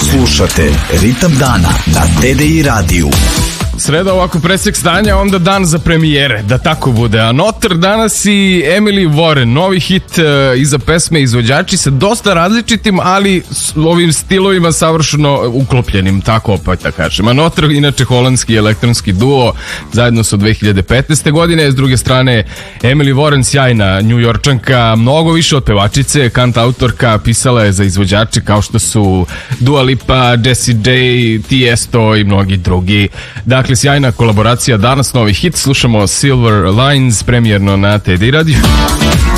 Slušate Ritam dana na TDI radiju. Sreda ovako presek stanja, onda dan za premijere, da tako bude. A Notr danas i Emily Warren, novi hit iza pesme, izvođači sa dosta različitim, ali s ovim stilovima savršeno uklopljenim, tako opet da kažem. A Notr, inače holandski elektronski duo, zajedno su 2015. godine, s druge strane Emily Warren, sjajna New-Yorčanka, mnogo više od pevačice, kantautorka, pisala je za izvođače kao što su Dua Lipa, Jessie J, Tiesto i mnogi drugi. Dakle, sjajna kolaboracija, danas novi hit, slušamo Silver Lines, premijerno na TDI radiju.